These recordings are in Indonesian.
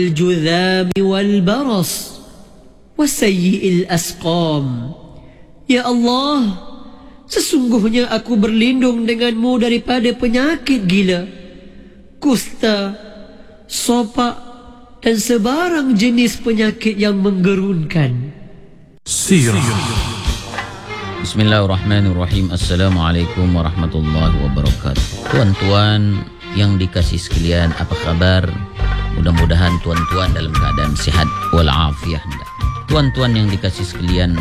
الجذام والبرص وسيء الأسقام. Ya Allah, sesungguhnya aku berlindung denganmu daripada penyakit gila, kusta, sopak, dan sebarang jenis penyakit yang menggerunkan. Sirah. Bismillahirrahmanirrahim. Assalamualaikum warahmatullahi wabarakatuh. Tuan-tuan yang dikasih sekalian, apa kabar? Mudah-mudahan tuan-tuan dalam keadaan sehat walafiat. Tuan-tuan yang dikasih sekalian,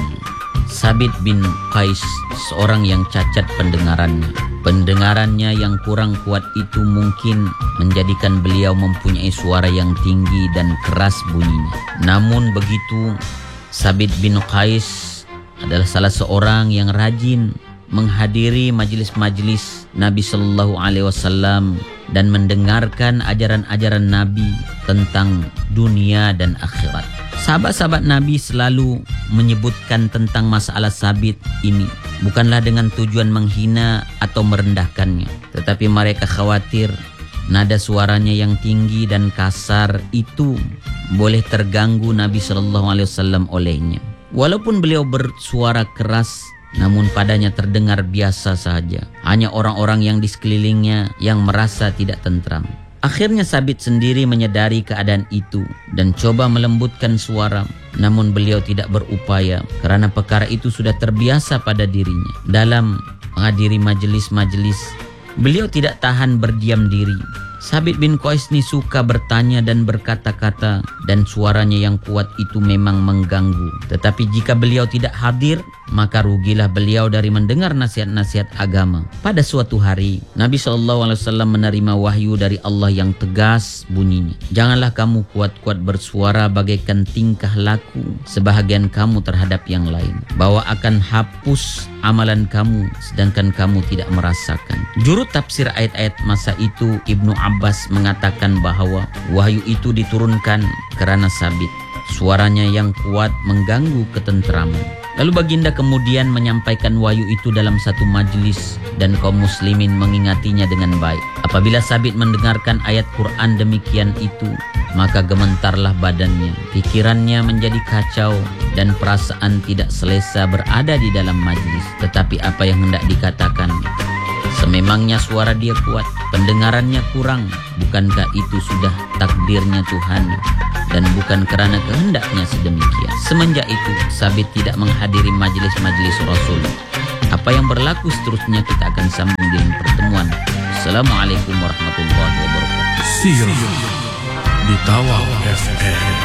Sabit bin Qais seorang yang cacat pendengarannya. Pendengarannya yang kurang kuat itu mungkin menjadikan beliau mempunyai suara yang tinggi dan keras bunyinya. Namun begitu, Sabit bin Qais adalah salah seorang yang rajin menghadiri majelis-majelis Nabi Sallallahu Alaihi Wasallam dan mendengarkan ajaran-ajaran Nabi tentang dunia dan akhirat. Sahabat-sahabat Nabi selalu menyebutkan tentang masalah Sabit ini, bukanlah dengan tujuan menghina atau merendahkannya, tetapi mereka khawatir nada suaranya yang tinggi dan kasar itu boleh terganggu Nabi Sallallahu Alaihi Wasallam olehnya. Walaupun beliau bersuara keras, namun padanya terdengar biasa saja. Hanya orang-orang yang di sekelilingnya yang merasa tidak tentram. Akhirnya Sabit sendiri menyadari keadaan itu dan coba melembutkan suara. Namun beliau tidak berupaya karena perkara itu sudah terbiasa pada dirinya. Dalam menghadiri majelis-majelis, beliau tidak tahan berdiam diri. Sabit bin Qais ini suka bertanya dan berkata-kata, dan suaranya yang kuat itu memang mengganggu. Tetapi jika beliau tidak hadir, maka rugilah beliau dari mendengar nasihat-nasihat agama. Pada suatu hari, Nabi SAW menerima wahyu dari Allah yang tegas bunyinya. Janganlah kamu kuat-kuat bersuara bagaikan tingkah laku sebahagian kamu terhadap yang lain, bahwa akan hapus amalan kamu sedangkan kamu tidak merasakan. Juru tafsir ayat-ayat masa itu, Ibnu Abbas, mengatakan bahwa wahyu itu diturunkan karena Sabit. Suaranya yang kuat mengganggu ketentraman. Lalu baginda kemudian menyampaikan wahyu itu dalam satu majelis dan kaum muslimin mengingatinya dengan baik. Apabila Sabit mendengarkan ayat Quran demikian itu, maka gementarlah badannya, pikirannya menjadi kacau dan perasaan tidak selesa berada di dalam majelis. Tetapi apa yang hendak dikatakan? Sememangnya suara dia kuat, pendengarannya kurang, bukankah itu sudah takdirnya Tuhan dan bukan karena kehendaknya sedemikian. Semenjak itu Sabit tidak menghadiri majelis-majelis Rasul. Apa yang berlaku seterusnya kita akan sambung di pertemuan. Assalamualaikum warahmatullahi wabarakatuh. Sirah di Tawau FM.